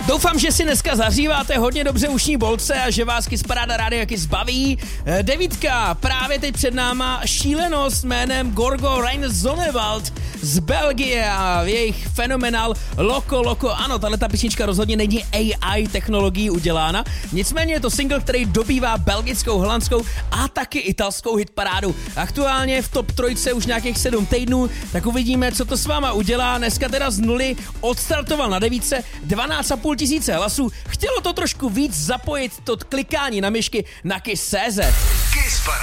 Doufám, že si dneska zaříváte hodně dobře ušní bolce a že vás Kiss Paráda rádio Kiss baví. 9. právě teď před náma šílenost jménem Gorgo Rein Zonnevald z Belgie a jejich fenomenál Loco. Ano, tato písnička rozhodně není AI technologií udělána, nicméně je to single, který dobývá belgickou, holandskou a taky italskou hitparádu. Aktuálně v top 3 už nějakých 7 týdnů, tak uvidíme, co to s váma udělá. Dneska teda z nuly odstartoval na 9, 12,5 tisíce hlasů. Chtělo to trošku víc zapojit to klikání na myšky na Kiss.cz. Kiss Paráda.